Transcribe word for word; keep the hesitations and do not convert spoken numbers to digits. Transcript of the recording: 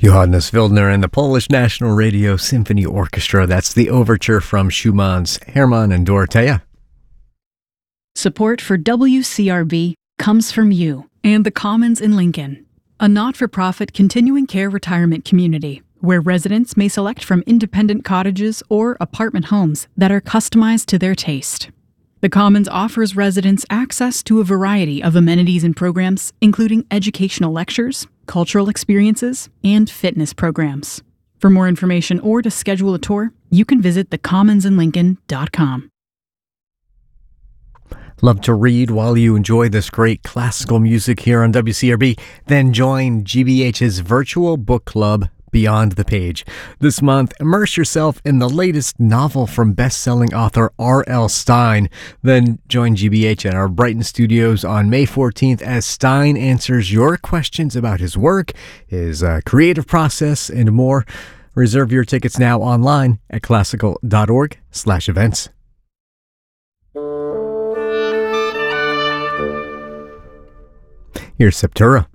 Johannes Wildner and the Polish National Radio Symphony Orchestra. That's the overture from Schumann's Hermann and Dorothea. Support for W C R B comes from you and the Commons in Lincoln, a not-for-profit continuing care retirement community where residents may select from independent cottages or apartment homes that are customized to their taste. The Commons offers residents access to a variety of amenities and programs, including educational lectures, cultural experiences, and fitness programs. For more information or to schedule a tour, you can visit the commons in lincoln dot com. Love to read while you enjoy this great classical music here on W C R B? Then join G B H's virtual book club, Beyond the Page. This month, immerse yourself in the latest novel from best-selling author R L. Stine. Then join G B H at our Brighton studios on May fourteenth as Stine answers your questions about his work, his uh, creative process, and more. Reserve your tickets now online at classical dot org slash events. Here's Septura.